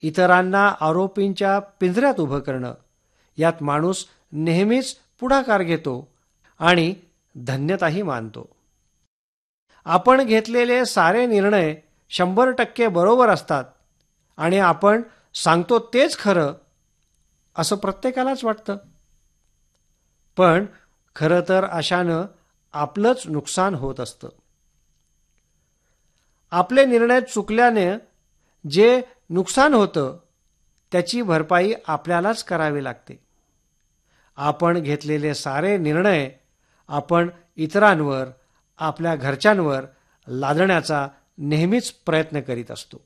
इतरांना आरोपींच्या पिंजऱ्यात उभं करणं, यात माणूस नेहमीच पुढाकार घेतो आणि धन्यताही मानतो. आपण घेतलेले सारे निर्णय 100% बरोबर असतात आणि आपण सांगतो तेच खरं असं प्रत्येकालाच वाटतं. पण खरं तर अशानं आपलंच नुकसान होत असतं. आपले निर्णय चुकल्याने जे नुकसान होतं त्याची भरपाई आपल्यालाच करावी लागते. आपण घेतलेले सारे निर्णय आपण इतरांवर, आपल्या घरच्यांवर लादण्याचा नेहमीच प्रयत्न करीत असतो.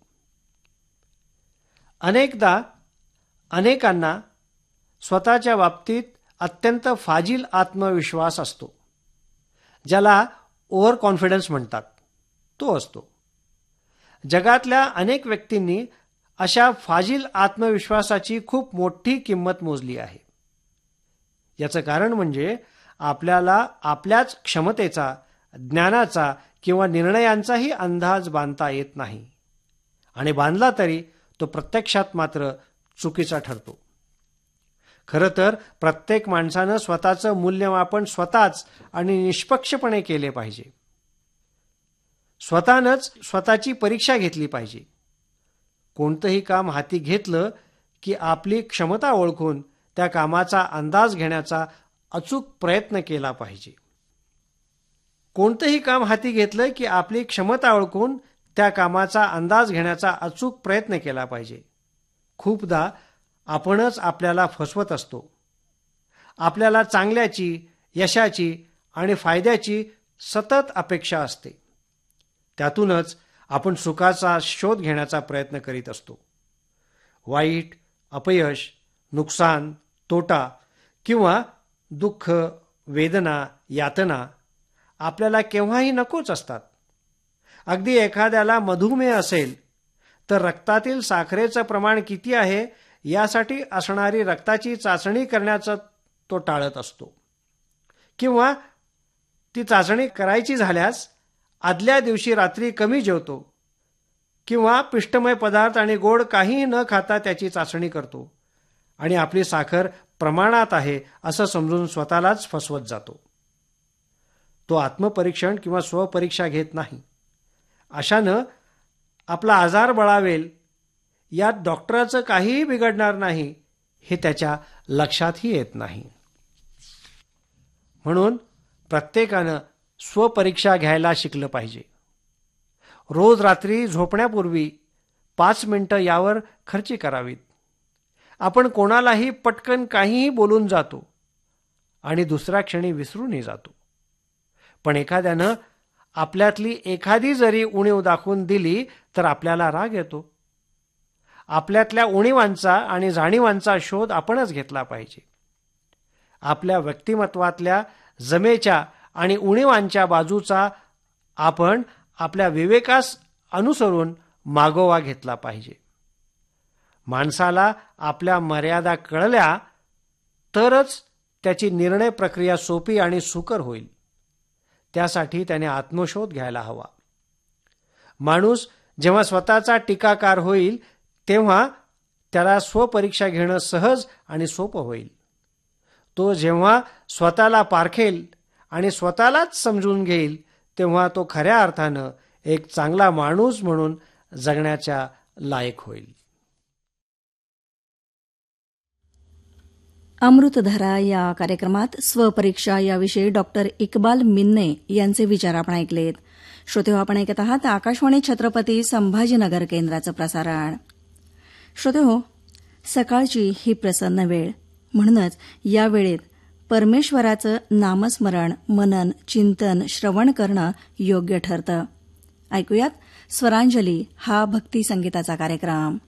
अनेकदा अनेकांना स्वतःच्या बाबतीत अत्यंत फाजील आत्मविश्वास असतो, ज्याला ओव्हर कॉन्फिडन्स म्हणतात, तो असतो. जगातल्या अनेक व्यक्तींनी अशा फाजील आत्मविश्वासाची खूप मोठी किंमत मोजली आहे. याचं कारण म्हणजे आपल्याला आपल्याच क्षमतेचा, ज्ञानाचा किंवा निर्णयांचाही अंदाज बांधता येत नाही आणि बांधला तरी तो प्रत्यक्षात मात्र चुकीचा ठरतो. खरं तर प्रत्येक माणसानं स्वतःचं मूल्यमापन स्वतःच आणि निष्पक्षपणे केले पाहिजे. स्वतःनंच स्वतःची परीक्षा घेतली पाहिजे. कोणतंही काम हाती घेतलं की आपली क्षमता ओळखून त्या कामाचा अंदाज घेण्याचा अचूक प्रयत्न केला पाहिजे. कोणतंही काम हाती घेतलं की आपली क्षमता ओळखून त्या कामाचा अंदाज घेण्याचा अचूक प्रयत्न केला पाहिजे. खूपदा आपणच आपल्याला फसवत असतो. आपल्याला चांगल्याची, यशाची आणि फायद्याची सतत अपेक्षा असते. त्यातूनच आपण सुखाचा शोध घेण्याचा प्रयत्न करीत असतो. वाईट, अपयश, नुकसान, तोटा किंवा दुःख, वेदना, यातना आपल्याला केव्हाही नकोच असतात. अगदी एखाद्याला मधुमेह असेल तर रक्तातील साखरेचं प्रमाण किती आहे यासाठी असणारी रक्ताची चाचणी करण्याचं तो टाळत असतो. किंवा ती चाचणी करायची झाल्यास आदल्या दिवशी रात्री कमी जेवतो किंवा पिष्टमय पदार्थ आणि गोड काहीही न खाता त्याची चाचणी करतो आणि आपली साखर प्रमाणात आहे असं समजून स्वतःलाच फसवत जातो. तो आत्मपरीक्षण किंवा स्वपरीक्षा घेत नाही. अशानं आपला आजार बळावेल, यात डॉक्टराचं काहीही बिघडणार नाही हे त्याच्या लक्षातही येत नाही. म्हणून प्रत्येकानं स्वपरीक्षा घ्यायला शिकलं पाहिजे. रोज रात्री झोपण्यापूर्वी 5 मिनिटं यावर खर्ची करावीत. आपण कोणालाही पटकन काहीही बोलून जातो आणि दुसऱ्या क्षणी विसरूनही जातो. पण एखाद्यानं आपल्यातली एखादी जरी उणीव दाखवून दिली तर आपल्याला राग येतो. आपल्यातल्या उणीवांचा आणि जाणीवांचा शोध आपणच घेतला पाहिजे. आपल्या व्यक्तिमत्वातल्या जमेच्या आणि उणीवांच्या बाजूचा आपण आपल्या विवेकास अनुसरून मागोवा घेतला पाहिजे. माणसाला आपल्या मर्यादा कळल्या तरच त्याची निर्णय प्रक्रिया सोपी आणि सुकर होईल. त्यासाठी त्याने आत्मशोध घ्यायला हवा. माणूस जेव्हा स्वतःचा टीकाकार होईल तेव्हा त्याला स्वपरीक्षा घेणं सहज आणि सोपं होईल. तो जेव्हा स्वतःला पारखेल आणि स्वतःलाच समजून घेईल तेव्हा तो खऱ्या अर्थानं एक चांगला माणूस म्हणून जगण्याच्या लायक होईल. अमृतधारा या कार्यक्रमात स्वपरीक्षा याविषयी डॉक्टर इक्बाल मिन्ने यांचे विचार आपण ऐकलेत. श्रोतेहो, आपण ऐकत आहात आकाशवाणी छत्रपती संभाजीनगर केंद्राचं प्रसारण. श्रोतेहो, सकाळची ही प्रसन्न वेळ, म्हणूनच या वेळेत परमेश्वराचं नामस्मरण, मनन, चिंतन, श्रवण करणं योग्य ठरतं. ऐकूयात स्वरांजली हा भक्ती संगीताचा कार्यक्रम.